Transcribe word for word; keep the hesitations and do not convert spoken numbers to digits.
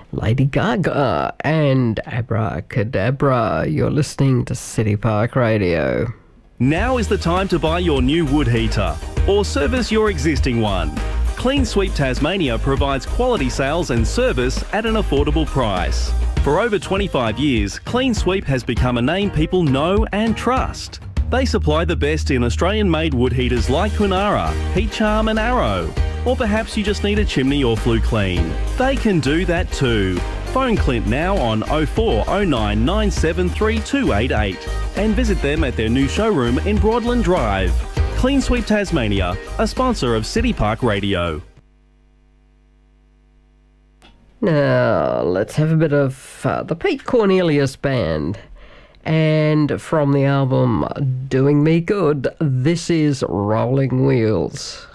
Lady Gaga and Abracadabra. You're listening to City Park Radio. Now is the time to buy your new wood heater or service your existing one. Clean Sweep Tasmania provides quality sales and service at an affordable price. For over twenty-five years, Clean Sweep has become a name people know and trust. They supply the best in Australian-made wood heaters like Kunara, Heat Charm and Arrow. Or perhaps you just need a chimney or flue clean. They can do that too. Phone Clint now on oh four oh nine nine seven three two eight eight and visit them at their new showroom in Broadland Drive. Clean Sweep Tasmania, a sponsor of City Park Radio. Now, let's have a bit of uh, the Pete Cornelius Band. And from the album Doing Me Good, this is Rolling Wheels.